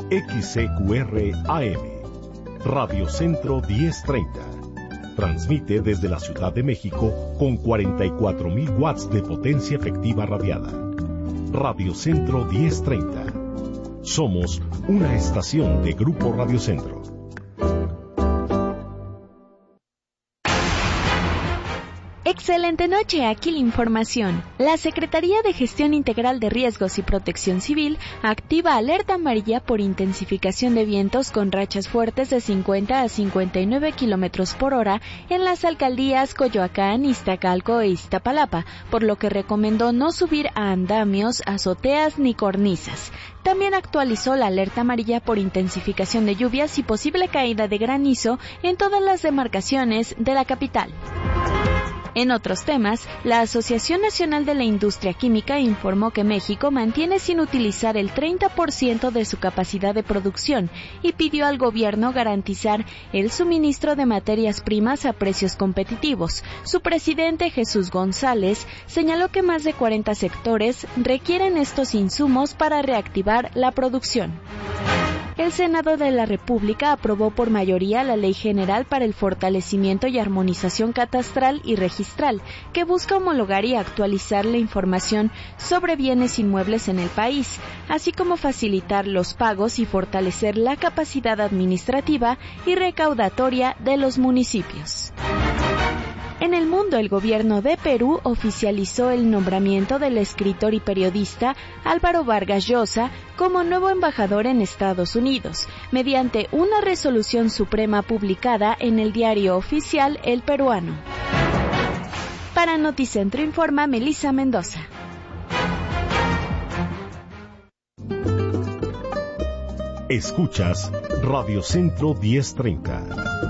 XCQR AM, Radio Centro 1030. Transmite desde la Ciudad de México con 44.000 watts de potencia efectiva radiada. Radio Centro 1030. Somos una estación de Grupo Radio Centro. Excelente noche, aquí la información. La Secretaría de Gestión Integral de Riesgos y Protección Civil activa alerta amarilla por intensificación de vientos con rachas fuertes de 50 a 59 kilómetros por hora en las alcaldías Coyoacán, Iztacalco e Iztapalapa, por lo que recomendó no subir a andamios, azoteas ni cornisas. También actualizó la alerta amarilla por intensificación de lluvias y posible caída de granizo en todas las demarcaciones de la capital. En otros temas, la Asociación Nacional de la Industria Química informó que México mantiene sin utilizar el 30% de su capacidad de producción y pidió al gobierno garantizar el suministro de materias primas a precios competitivos. Su presidente, Jesús González, señaló que más de 40 sectores requieren estos insumos para reactivar la producción. El Senado de la República aprobó por mayoría la Ley General para el Fortalecimiento y Armonización Catastral y Registral, que busca homologar y actualizar la información sobre bienes inmuebles en el país, así como facilitar los pagos y fortalecer la capacidad administrativa y recaudatoria de los municipios. En el mundo, el gobierno de Perú oficializó el nombramiento del escritor y periodista Álvaro Vargas Llosa como nuevo embajador en Estados Unidos, mediante una resolución suprema publicada en el diario oficial El Peruano. Para Noticentro informa Melissa Mendoza. Escuchas Radio Centro 1030.